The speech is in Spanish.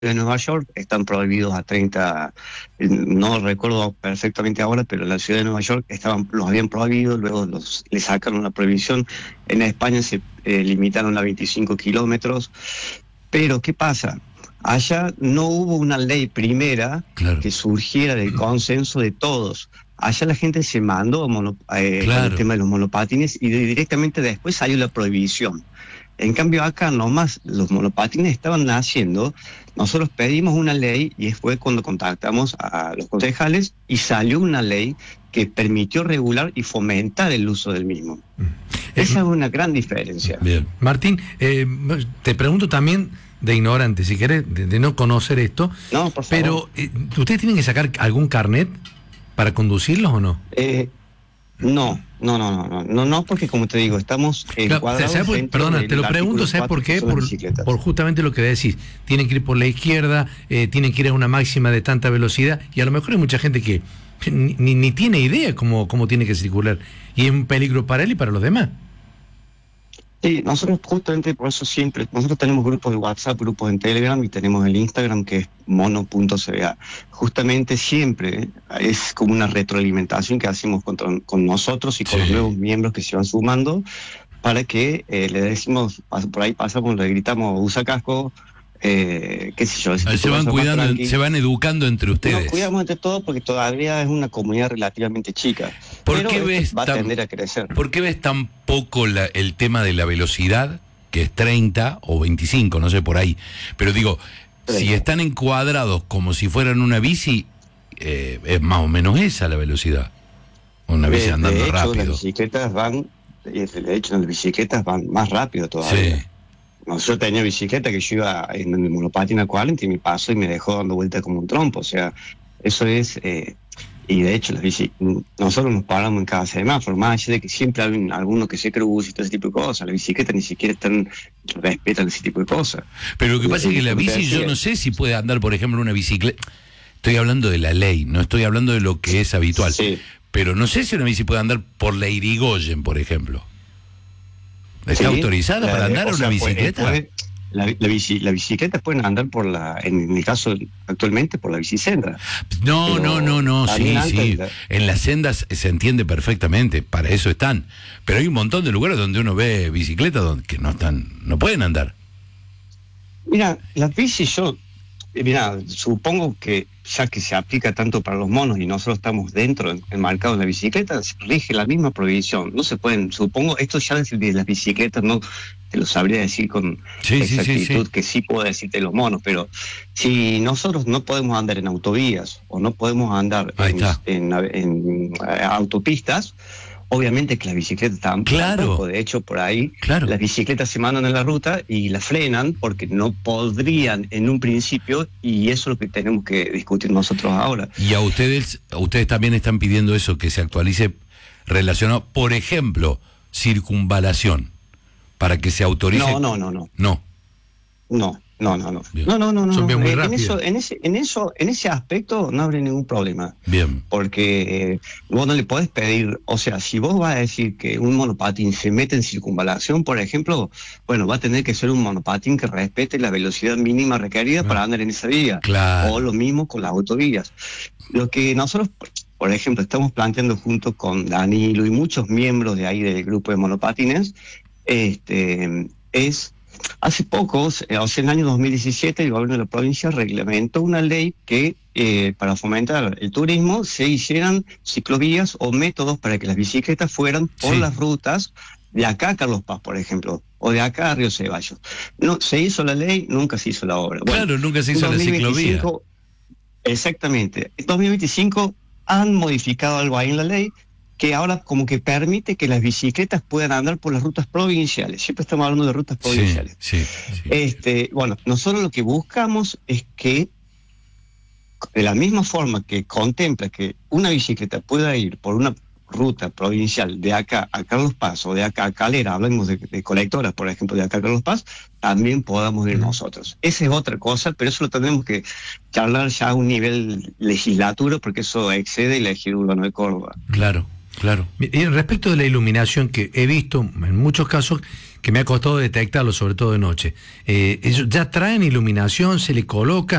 de Nueva York están prohibidos a 30, no recuerdo perfectamente ahora, pero en la ciudad de Nueva York los habían prohibido, luego le sacaron la prohibición. En España se limitaron a 25 kilómetros. Pero, ¿qué pasa? Allá no hubo una ley primera que surgiera del consenso de todos. Allá la gente se mandó con el tema de los monopatines y directamente después salió la prohibición. En cambio acá nomás los monopatines estaban naciendo, nosotros pedimos una ley y fue cuando contactamos a los concejales y salió una ley que permitió regular y fomentar el uso del mismo. Esa es una gran diferencia. Bien. Martín, te pregunto también de ignorante, si querés, de no conocer esto. No, por favor. Pero, ¿ustedes tienen que sacar algún carnet para conducirlos o no? No, porque como te digo, estamos encuadrados. Perdona, te lo pregunto, ¿sabes por qué? Por justamente lo que decís. Tienen que ir por la izquierda, tienen que ir a una máxima de tanta velocidad, y a lo mejor hay mucha gente que ni tiene idea cómo tiene que circular, y es un peligro para él y para los demás. Sí, nosotros justamente por eso nosotros tenemos grupos de WhatsApp, grupos en Telegram y tenemos el Instagram que es mono.cba. Justamente siempre es como una retroalimentación que hacemos con nosotros y con los nuevos miembros que se van sumando para que le decimos, por ahí pasamos, le gritamos, usa casco, qué sé yo. Se van cuidando, se van educando entre ustedes. Nos cuidamos entre todos porque todavía es una comunidad relativamente chica. ¿Por qué ves va a tender a crecer? ¿Por qué ves tan poco el tema de la velocidad, que es 30 o 25, no sé, por ahí? Pero digo, si están encuadrados como si fueran una bici, es más o menos esa la velocidad. Una bici andando rápido. Las bicicletas van más rápido todavía. Sí. Yo tenía bicicleta que yo iba en el monopatín a 40 y me paso y me dejó dando vuelta como un trompo. O sea, eso es... y de hecho nosotros nos paramos en cada semáforo, más allá de que siempre hay algunos que se cruza y todo ese tipo de cosas. La bicicleta ni siquiera respetan ese tipo de cosas. Pero lo que pasa es que la bici, yo no sé si puede andar, por ejemplo, una bicicleta. Estoy hablando de la ley, no estoy hablando de lo que es habitual. Sí. Pero no sé si una bici puede andar por la Irigoyen, por ejemplo. ¿Está autorizada para andar una bicicleta? La bicicleta pueden andar en el caso actualmente, por la bicicenda. No, sí. En las sendas se entiende perfectamente, para eso están. Pero hay un montón de lugares donde uno ve bicicletas que no pueden andar. Mira, las bicis supongo que ya que se aplica tanto para los monos y nosotros estamos dentro enmarcados en la bicicleta, rige la misma prohibición. No se pueden, supongo, esto ya de las bicicletas no te lo sabría decir con exactitud, que sí puedo decirte de los monos, pero si nosotros no podemos andar en autovías o no podemos andar en autopistas, obviamente que las bicicletas tampoco. Claro. De hecho, por ahí las bicicletas se mandan en la ruta y las frenan porque no podrían en un principio, y eso es lo que tenemos que discutir nosotros ahora. Y a ustedes también están pidiendo eso, que se actualice relacionado, por ejemplo, circunvalación, para que se autorice. No. Son bien muy rápidos. En ese aspecto no habrá ningún problema. Bien. Porque vos no le podés pedir, o sea, si vos vas a decir que un monopatín se mete en circunvalación, por ejemplo, bueno, va a tener que ser un monopatín que respete la velocidad mínima requerida para andar en esa vía. Claro. O lo mismo con las autovías. Lo que nosotros, por ejemplo, estamos planteando junto con Danilo y muchos miembros de ahí del grupo de monopatines, es... Hace poco, en el año 2017, el gobierno de la provincia reglamentó una ley que para fomentar el turismo se hicieran ciclovías o métodos para que las bicicletas fueran por las rutas de acá a Carlos Paz, por ejemplo, o de acá a Río Ceballos. No, se hizo la ley, nunca se hizo la obra. Claro, nunca se hizo la ciclovía. Exactamente. En 2025 han modificado algo ahí en la ley, que ahora como que permite que las bicicletas puedan andar por las rutas provinciales. Siempre estamos hablando de rutas provinciales. Sí. Bueno, nosotros lo que buscamos es que, de la misma forma que contempla que una bicicleta pueda ir por una ruta provincial de acá a Carlos Paz o de acá a Calera, hablamos de colectoras, por ejemplo, de acá a Carlos Paz, también podamos ir nosotros. Esa es otra cosa, pero eso lo tenemos que charlar ya a un nivel legislatura, porque eso excede el ejido urbano de Córdoba. Claro. Y respecto de la iluminación, que he visto en muchos casos que me ha costado detectarlo, sobre todo de noche. Ellos ya traen iluminación, se le coloca.